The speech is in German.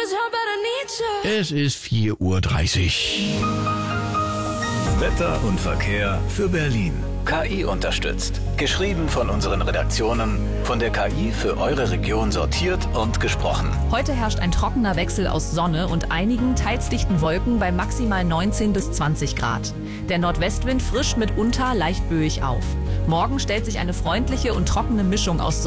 Es ist 4:30 Uhr. Wetter und Verkehr für Berlin. KI unterstützt. Geschrieben von unseren Redaktionen, von der KI für eure Region sortiert und gesprochen. Heute herrscht ein trockener Wechsel aus Sonne und einigen teils dichten Wolken bei maximal 19 bis 20 Grad. Der Nordwestwind frischt mitunter leicht böig auf. Morgen stellt sich eine freundliche und trockene Mischung aus